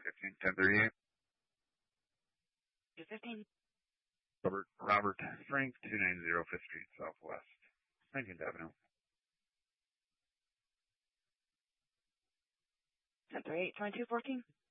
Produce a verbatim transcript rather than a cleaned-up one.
fifteen ten thirty-eight. two fifteen. Robert, Robert Frank, two ninety Fifth Street, Southwest, nineteenth Avenue. ten thirty-eight, twenty-two fourteen.